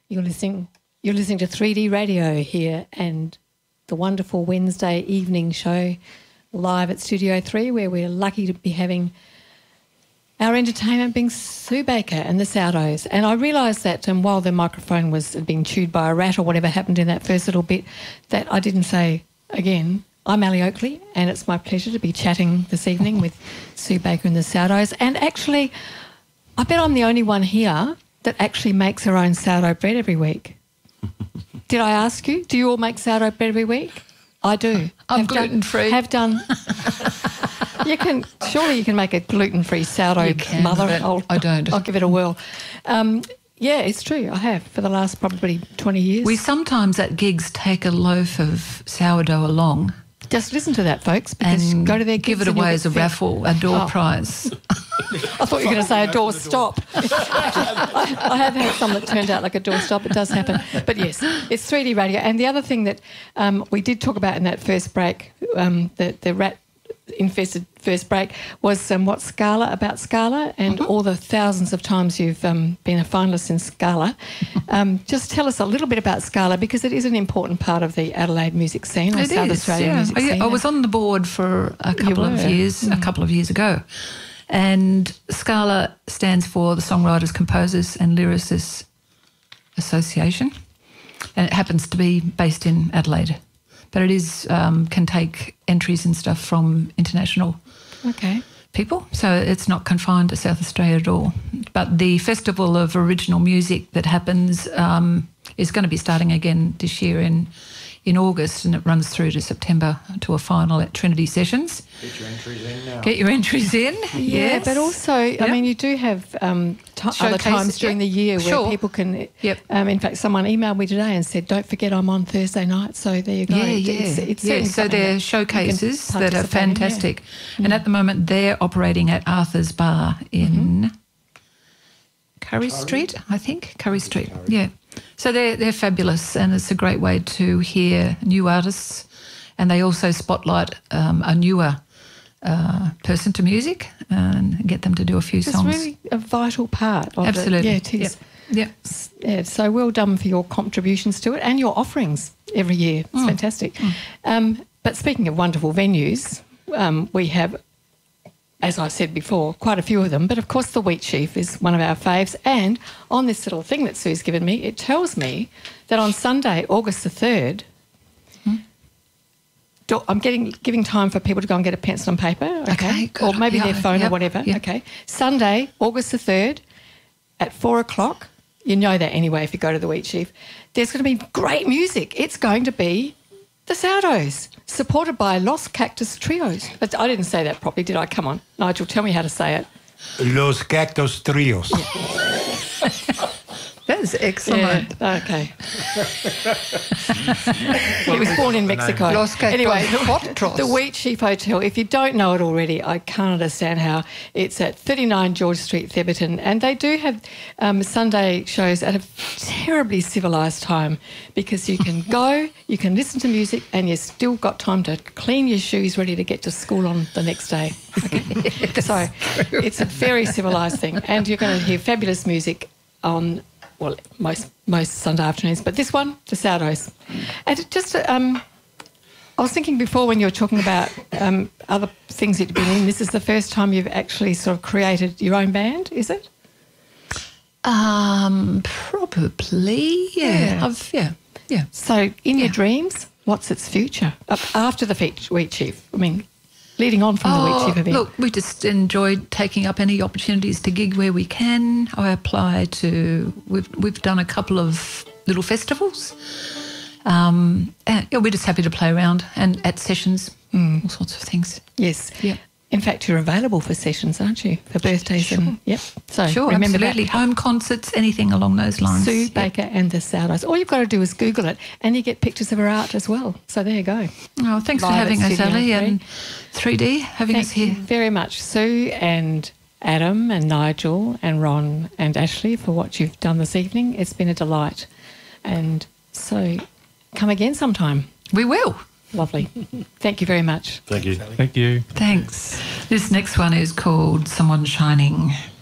You're listening to 3D Radio here and the wonderful Wednesday evening show live at Studio 3, where we're lucky to be having our entertainment being Sue Baker and the Sourdos. And I realised that while the microphone had been chewed by a rat or whatever happened in that first little bit, that I didn't say again, I'm Ali Oakley, and it's my pleasure to be chatting this evening with Sue Baker and the Sourdos. And actually, I bet I'm the only one here that actually makes her own sourdough bread every week. Did I ask you? Do you all make sourdough bread every week? I do. I'm gluten-free. Have done. Surely you can make a gluten-free sourdough, mother. I don't. I'll give it a whirl. Yeah, it's true. I have for the last probably 20 years. We sometimes at gigs take a loaf of sourdough along. Just listen to that, folks, because and go to their gigs give it away as a raffle, a door prize. I thought you were going to say a door stop. I have had some that turned out like a door stop. It does happen. But yes, it's 3D radio. And the other thing that we did talk about in that first break, the rat-infested first break, was about Scala and all the thousands of times you've been a finalist in Scala. Just tell us a little bit about Scala, because it is an important part of the Adelaide music scene, or South Australian music scene. I was on the board for a couple of years ago. And Scala stands for the Songwriters, Composers and Lyricists Association, and it happens to be based in Adelaide. But it is can take entries and stuff from international people, so it's not confined to South Australia at all. But the Festival of Original Music that happens is going to be starting again this year in August, and it runs through to September to a final at Trinity Sessions. Get your entries in now. Get your entries in, yes. But also, I mean, you do have other times during the year where people can... in fact, someone emailed me today and said, don't forget I'm on Thursday night, so there you go. So they're showcases that are fantastic. And at the moment, they're operating at Arthur's Bar in Curry Street, I think. Curry Street, yeah. So they're fabulous, and it's a great way to hear new artists, and they also spotlight a newer person to music and get them to do a few songs. It's really a vital part of Absolutely. it. Yeah, it is. Yep. Yeah, so well done for your contributions to it and your offerings every year. It's fantastic. But speaking of wonderful venues, we have, as I said before, quite a few of them. But, of course, the Wheat Sheaf is one of our faves. And on this little thing that Sue's given me, it tells me that on Sunday, August the 3rd, I'm giving time for people to go and get a pencil and paper, okay? Or maybe their phone or whatever, okay? Sunday, August the 3rd at 4 o'clock, you know that anyway if you go to the Wheat Sheaf, there's going to be great music. It's going to be the Sourdos, supported by Los Cactus Trios. But I didn't say that properly, did I? Come on, Nigel, tell me how to say it. Los Cactus Trios. That is excellent. Yeah, okay. He was born in Mexico. Anyway, the Wheat Sheaf Hotel, if you don't know it already, I can't understand how. It's at 39 George Street, Theberton, and they do have Sunday shows at a terribly civilised time, because you can go, you can listen to music, and you've still got time to clean your shoes ready to get to school on the next day. Okay. So it's a very civilised thing, and you're going to hear fabulous music on... well, most Sunday afternoons, but this one, the Sourdos. And just, I was thinking before when you were talking about other things that you've been in, this is the first time you've actually sort of created your own band, is it? Probably, yeah. Yeah. So in your dreams, what's its future after the Wheat Sheaf? I mean, leading on from the Wheat Sheaf event. Look, we just enjoyed taking up any opportunities to gig where we can. I apply to... We've done a couple of little festivals. And we're just happy to play around and at sessions, all sorts of things. Yes. Yeah. In fact, you're available for sessions, aren't you? For birthdays. Sure. So remember absolutely. That. Home concerts, anything along those lines. Sue Baker and the Sourdos. All you've got to do is Google it, and you get pictures of her art as well. So there you go. Oh, thanks for having us, Ali, and 3D having us here. Thank you very much, Sue and Adam and Nigel and Ron and Ashley, for what you've done this evening. It's been a delight. And so come again sometime. We will. Lovely. Thank you very much. Thank you. Thank you. Thanks. This next one is called Someone Shining.